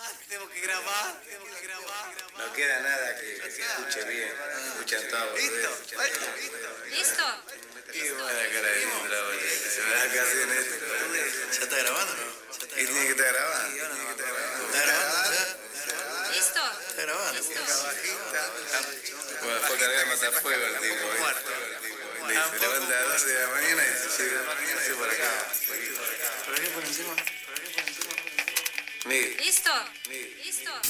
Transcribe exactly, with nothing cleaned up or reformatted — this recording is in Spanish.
Tengo que grabar, tengo que grabar. No queda nada que, que se escuche bien. Escuchan todo. ¿Listo? ¿Listo? Qué buena cara de Indra, boludo. Se me da casi en esto. ¿Ya está grabando o no? ¿Qué tiene que estar grabando? ¿Está grabando ya? ¿Listo? ¿Está grabando? Bueno, fue a cargar el matafuego el tipo. ¿eh? Se levanta a las doce de la mañana y se llega se por acá. ¿Por qué por encima? Miguel. ¿Listo? Miguel. ¿Listo?